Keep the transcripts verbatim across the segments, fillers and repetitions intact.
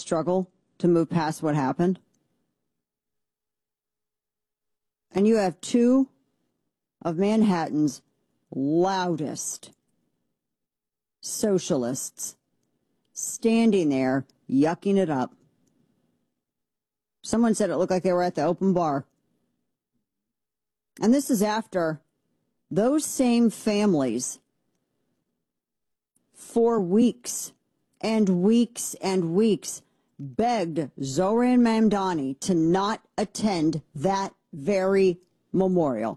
struggle to move past what happened. And you have two of Manhattan's loudest socialists standing there yucking it up. Someone said it looked like they were at the open bar. And this is after those same families for weeks and weeks and weeks begged Zohran Mamdani to not attend that very memorial.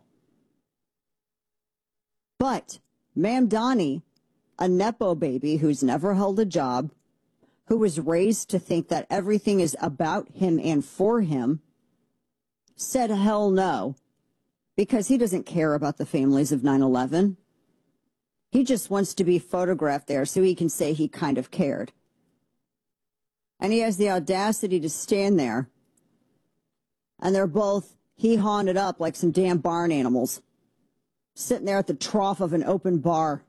But Mamdani, a Nepo baby who's never held a job, who was raised to think that everything is about him and for him, said hell no, because he doesn't care about the families of nine eleven. He just wants to be photographed there so he can say he kind of cared. And he has the audacity to stand there, and they're both hee-hawing it up like some damn barn animals, sitting there at the trough of an open bar.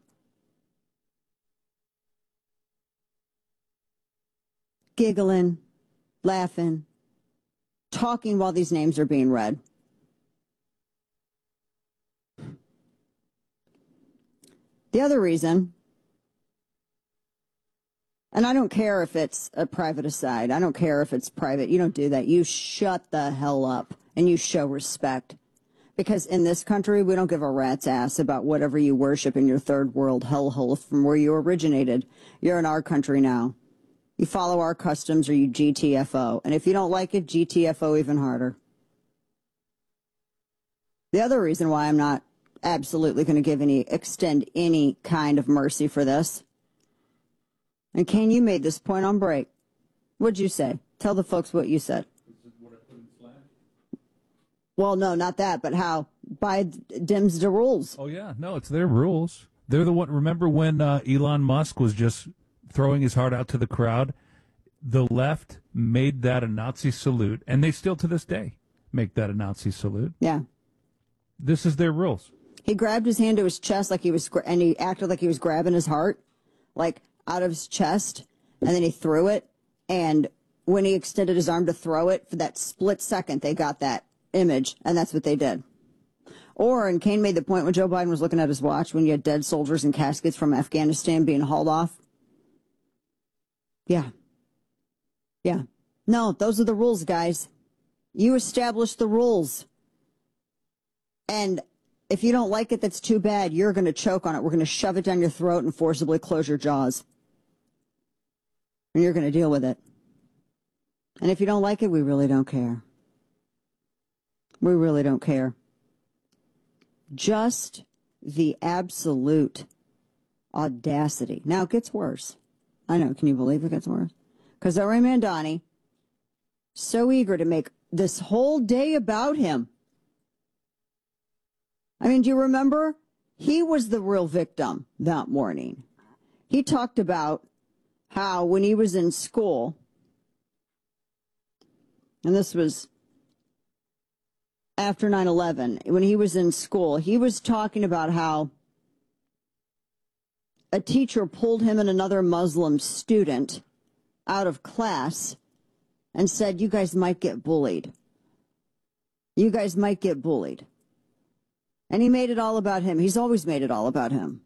Giggling, laughing, talking while these names are being read. The other reason, and I don't care if it's a private aside, I don't care if it's private, you don't do that. You shut the hell up and you show respect. Because in this country, we don't give a rat's ass about whatever you worship in your third world hellhole from where you originated. You're in our country now. You follow our customs or you G T F O. And if you don't like it, G T F O even harder. The other reason why I'm not absolutely going to give any, extend any kind of mercy for this. And Kane, you made this point on break. What'd you say? Tell the folks what you said. What I put in the flag? Well, no, not that, but how by dims the rules. Oh yeah, no, it's their rules. They're the one. Remember when uh, Elon Musk was just throwing his heart out to the crowd? The left made that a Nazi salute, and they still to this day make that a Nazi salute. Yeah. This is their rules. He grabbed his hand to his chest like he was, and he acted like he was grabbing his heart, like out of his chest, and then he threw it. And when he extended his arm to throw it, for that split second, they got that image, and that's what they did. Or, and Kane made the point when Joe Biden was looking at his watch, when you had dead soldiers and caskets from Afghanistan being hauled off. Yeah. Yeah. No, those are the rules, guys. You establish the rules. And if you don't like it, that's too bad. You're going to choke on it. We're going to shove it down your throat and forcibly close your jaws. And you're going to deal with it. And if you don't like it, we really don't care. We really don't care. Just the absolute audacity. Now it gets worse. I know. Can you believe it gets worse? Because Zohran Mamdani, so eager to make this whole day about him. I mean, do you remember? He was the real victim that morning. He talked about how when he was in school, and this was after nine eleven, when he was in school, he was talking about how a teacher pulled him and another Muslim student out of class and said, you guys might get bullied. You guys might get bullied. And he made it all about him. He's always made it all about him.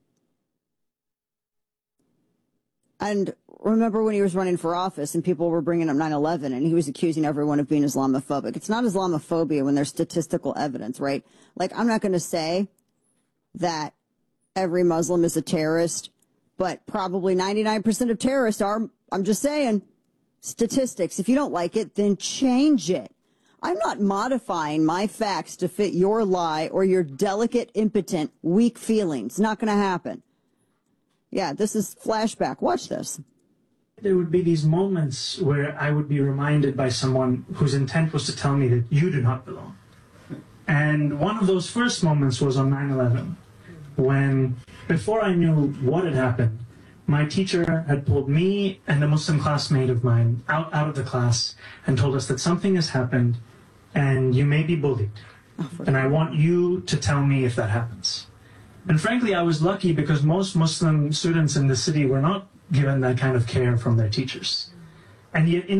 And remember when he was running for office and people were bringing up nine eleven and he was accusing everyone of being Islamophobic. It's not Islamophobia when there's statistical evidence, right? Like, I'm not going to say that every Muslim is a terrorist, but probably ninety-nine percent of terrorists are. I'm just saying, statistics. If you don't like it, then change it. I'm not modifying my facts to fit your lie or your delicate, impotent, weak feelings. Not going to happen. Yeah, this is flashback. Watch this. There would be these moments where I would be reminded by someone whose intent was to tell me that you do not belong. And one of those first moments was on nine eleven, when, before I knew what had happened, my teacher had pulled me and a Muslim classmate of mine out, out of the class and told us that something has happened and you may be bullied. And I want you to tell me if that happens. And frankly, I was lucky because most Muslim students in the city were not given that kind of care from their teachers. And yet in